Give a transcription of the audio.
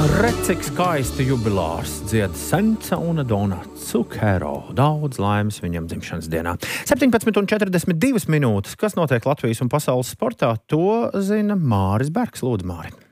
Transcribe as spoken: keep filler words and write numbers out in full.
Cik skaisti jubilārs dzied Senca un Dona Cukero. Daudz laimes viņam dzimšanas dienā. septiņpadsmit un četrdesmit divas minūtes. Kas notiek Latvijas un pasaules sportā, to zina Māris Bergs. Lūdzu, Māri.